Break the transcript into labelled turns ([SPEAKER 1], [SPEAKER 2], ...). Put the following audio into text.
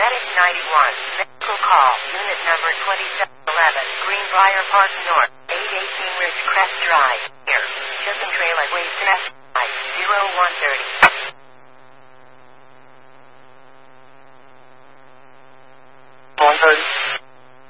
[SPEAKER 1] Medic 91, medical call, unit number 2711, Greenbrier Park North, 818 Ridgecrest Drive, here, Chisholm Trail at Waycrest Drive, 0130.
[SPEAKER 2] 130.